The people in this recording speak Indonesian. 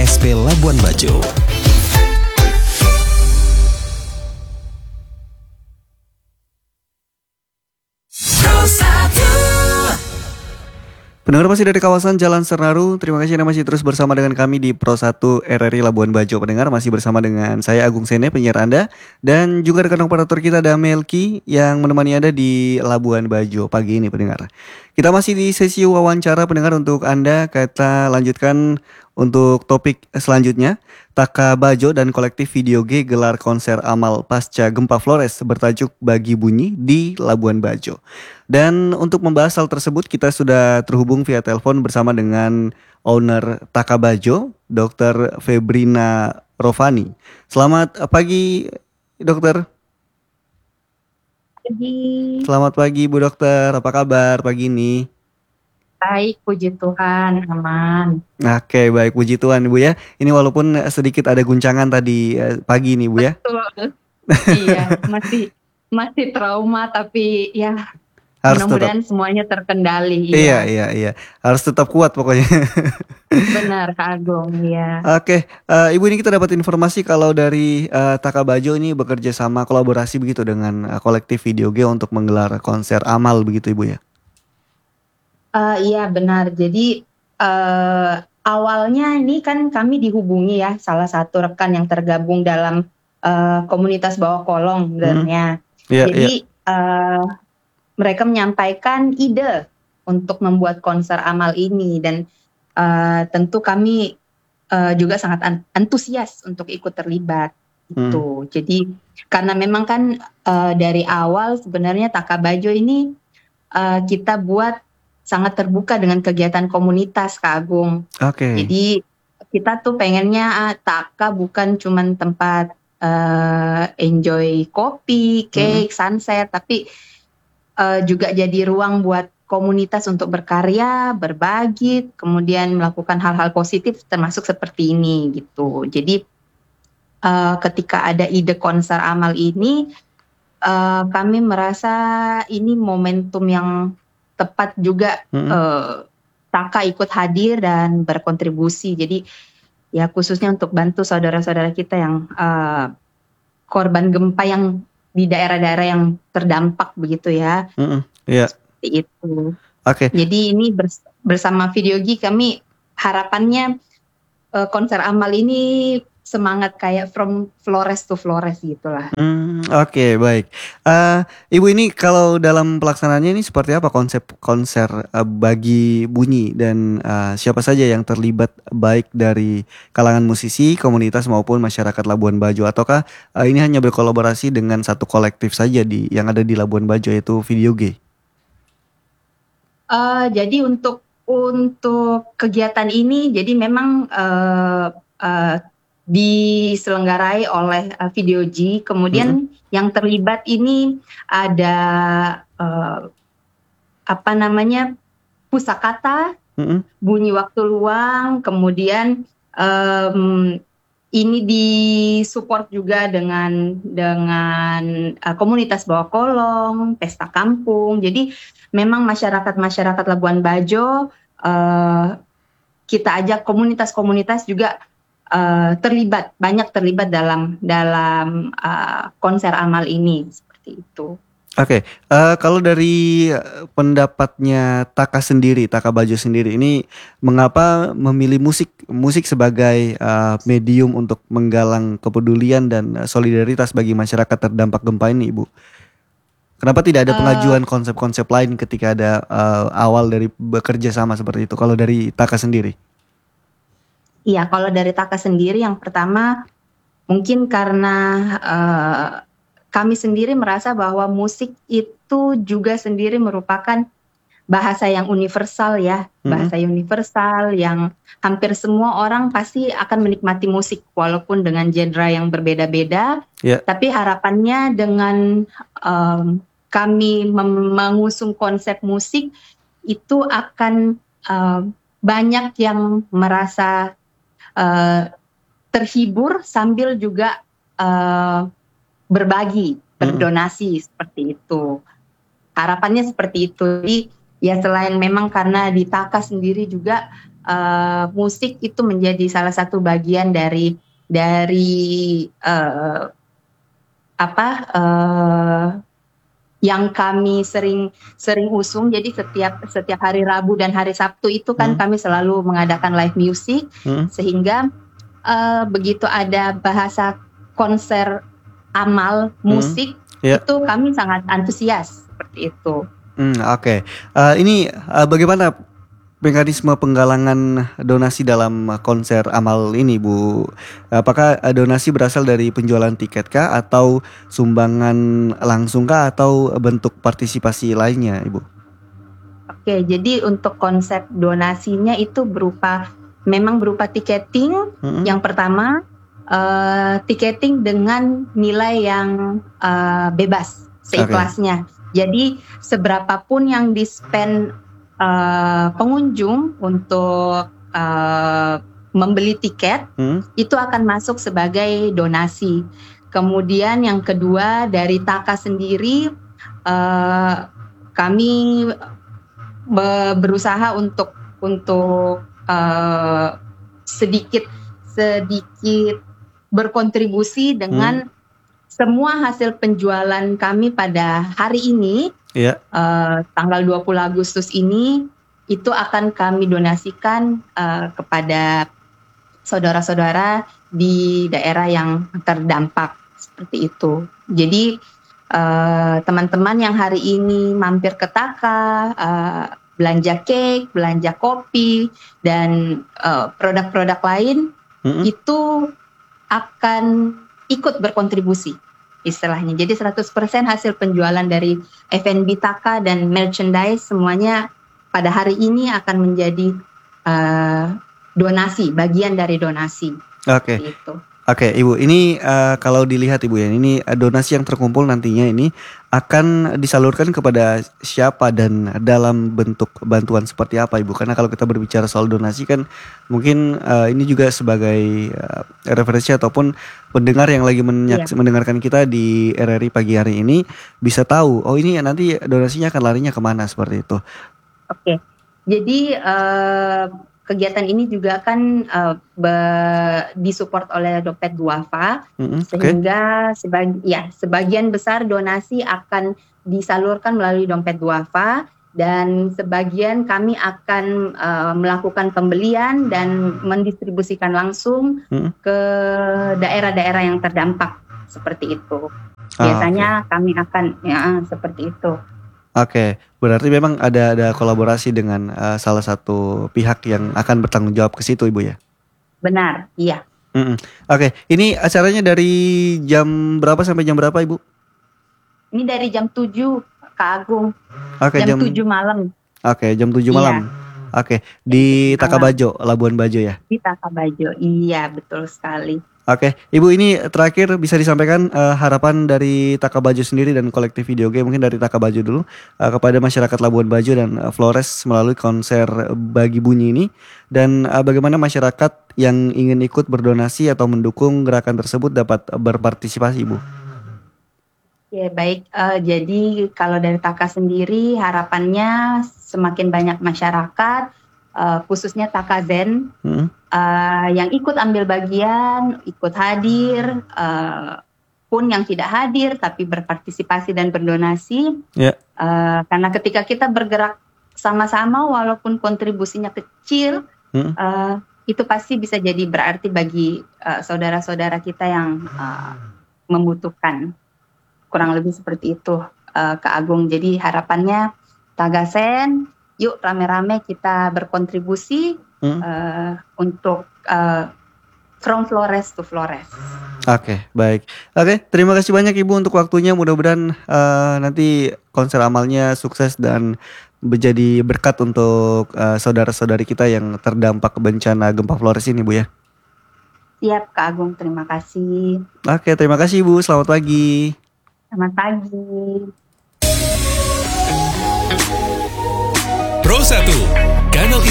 KSP Labuan Bajo. Pendengar masih dari kawasan Jalan Senaru, terima kasih Anda masih terus bersama dengan kami di Pro 1 RRI Labuan Bajo. Pendengar masih bersama dengan saya Agung Sene, penyiar Anda, dan juga rekan operator kita ada Melki yang menemani Anda di Labuan Bajo pagi ini pendengar. Kita masih di sesi wawancara pendengar untuk Anda. Kita lanjutkan untuk topik selanjutnya. Taka Bajo dan kolektif Video G gelar konser amal pasca gempa Flores bertajuk Bagi Bunyi di Labuan Bajo. Dan untuk membahas hal tersebut kita sudah terhubung via telepon bersama dengan owner Taka Bajo, Dr. Febrina Rovani. Selamat pagi, Dokter. Pagi. Selamat pagi, Bu Dokter. Apa kabar pagi ini? Baik, puji Tuhan, aman. Oke, baik, puji Tuhan, Bu ya. Ini walaupun sedikit ada guncangan tadi pagi nih, Bu ya. Betul. Iya, masih trauma tapi ya Harus mudah-mudahan tetap. semuanya terkendali. Iya. Harus tetap kuat pokoknya. Benar, Kak Agung, ya. Oke, Ibu, ini kita dapat informasi kalau dari Taka Bajo ini bekerja sama kolaborasi begitu dengan kolektif Video G untuk menggelar konser amal begitu, Ibu ya. Iya benar. Jadi awalnya ini kan kami dihubungi ya salah satu rekan yang tergabung dalam komunitas bawah kolong sebenarnya. Jadi mereka menyampaikan ide untuk membuat konser amal ini dan tentu kami juga sangat antusias untuk ikut terlibat. Itu. Jadi karena memang kan dari awal sebenarnya Taka Bajo ini kita buat sangat terbuka dengan kegiatan komunitas, Kak Agung. Oke. Jadi kita tuh pengennya Taka bukan cuman tempat enjoy kopi, cake, sunset, tapi juga jadi ruang buat komunitas untuk berkarya, berbagi, kemudian melakukan hal-hal positif termasuk seperti ini gitu. Jadi ketika ada ide konser amal ini, kami merasa ini momentum yang tepat juga Taka ikut hadir dan berkontribusi. Jadi ya khususnya untuk bantu saudara-saudara kita yang korban gempa yang di daerah-daerah yang terdampak begitu ya. Iya. Seperti itu. Oke. Jadi ini bersama Video G kami harapannya konser amal ini semangat kayak from Flores to Flores gitulah. Oke, baik. Ibu, ini kalau dalam pelaksanaannya ini seperti apa konsep konser Bagi Bunyi dan siapa saja yang terlibat baik dari kalangan musisi, komunitas maupun masyarakat Labuan Bajo, ataukah ini hanya berkolaborasi dengan satu kolektif saja yang ada di Labuan Bajo yaitu Video G? Jadi untuk kegiatan ini jadi memang diselenggarai oleh Video G, kemudian yang terlibat ini ada Pusakata, Bunyi Waktu Luang, kemudian ini disupport juga dengan komunitas bawah kolong, pesta kampung. Jadi memang masyarakat Labuan Bajo kita ajak komunitas-komunitas juga banyak terlibat dalam konser amal ini seperti itu. Oke, kalau dari pendapatnya Taka Bajo sendiri ini mengapa memilih musik sebagai medium untuk menggalang kepedulian dan solidaritas bagi masyarakat terdampak gempa ini, Ibu? Kenapa tidak ada pengajuan konsep-konsep lain ketika ada awal dari bekerja sama seperti itu? Kalau dari Taka sendiri? Iya, kalau dari Taka sendiri yang pertama mungkin karena kami sendiri merasa bahwa musik itu juga sendiri merupakan bahasa yang universal ya, bahasa universal yang hampir semua orang pasti akan menikmati musik walaupun dengan genre yang berbeda-beda. Tapi harapannya dengan kami mengusung konsep musik itu akan banyak yang merasa terhibur sambil juga berbagi, berdonasi seperti itu. Harapannya seperti itu. Jadi ya selain memang karena di Taka sendiri juga musik itu menjadi salah satu bagian dari yang kami sering usung. Jadi setiap hari Rabu dan hari Sabtu itu kan kami selalu mengadakan live music, sehingga begitu ada bahasa konser amal musik, itu kami sangat antusias seperti itu. Oke. Ini bagaimana mekanisme penggalangan donasi dalam konser amal ini, Bu? Apakah donasi berasal dari penjualan tiket kah, atau sumbangan langsung kah, atau bentuk partisipasi lainnya, Ibu? Oke, jadi untuk konsep donasinya itu memang berupa tiketing. Yang pertama, tiketing dengan nilai yang bebas, seikhlasnya. Jadi seberapapun yang di-spend pengunjung untuk membeli tiket, itu akan masuk sebagai donasi. Kemudian yang kedua, dari Taka sendiri, kami berusaha untuk sedikit berkontribusi dengan semua hasil penjualan kami pada hari ini, tanggal 20 Agustus ini, itu akan kami donasikan kepada saudara-saudara di daerah yang terdampak, seperti itu. Jadi teman-teman yang hari ini mampir ke Taka, belanja cake, belanja kopi, dan produk-produk lain, itu akan ikut berkontribusi, istilahnya. Jadi 100% hasil penjualan dari F&B Taka dan merchandise semuanya pada hari ini akan menjadi donasi, bagian dari donasi. Oke. Gitu. Oke, Ibu, ini kalau dilihat, Ibu, ya, ini donasi yang terkumpul nantinya ini akan disalurkan kepada siapa dan dalam bentuk bantuan seperti apa, Ibu? Karena kalau kita berbicara soal donasi kan mungkin ini juga sebagai referensi ataupun pendengar yang lagi mendengarkan kita di RRI pagi hari ini bisa tahu, oh ini nanti donasinya akan larinya kemana, seperti itu. Oke, jadi kegiatan ini juga kan disupport oleh Dompet Duafa, sehingga sebagian besar donasi akan disalurkan melalui Dompet Duafa, dan sebagian kami akan melakukan pembelian dan mendistribusikan langsung ke daerah-daerah yang terdampak, seperti itu. Biasanya kami akan seperti itu. Oke, berarti memang ada kolaborasi dengan salah satu pihak yang akan bertanggung jawab ke situ, Ibu, ya? Benar, iya. Oke, ini acaranya dari jam berapa sampai jam berapa, Ibu? Ini dari jam 7, Kak Agung. Oke, jam 7 malam. Oke, jam 7 malam. Oke, di Taka Bajo, Labuan Bajo, ya? Di Taka Bajo, iya, betul sekali. Oke, Ibu, ini terakhir bisa disampaikan harapan dari Taka Bajo sendiri dan kolektif video game, mungkin dari Taka Bajo dulu, kepada masyarakat Labuan Bajo dan Flores melalui konser Bagi Bunyi ini, dan bagaimana masyarakat yang ingin ikut berdonasi atau mendukung gerakan tersebut dapat berpartisipasi, Ibu. Ya, baik. Jadi kalau dari Taka sendiri, harapannya semakin banyak masyarakat, khususnya Taka Zen, yang ikut ambil bagian, ikut hadir, pun yang tidak hadir tapi berpartisipasi dan berdonasi. Karena ketika kita bergerak sama-sama, walaupun kontribusinya kecil, itu pasti bisa jadi berarti bagi saudara-saudara kita yang membutuhkan. Kurang lebih seperti itu, Kak Agung. Jadi harapannya Tagasen, yuk rame-rame kita berkontribusi untuk from Flores to Flores. Oke, baik. Oke, terima kasih banyak, Ibu, untuk waktunya. Mudah-mudahan nanti konser amalnya sukses dan menjadi berkat untuk saudara-saudari kita yang terdampak bencana gempa Flores ini, Bu, ya. Siap, Kak Agung. Terima kasih. Oke, terima kasih, Ibu. Selamat pagi. Selamat pagi. Pro 1, kanal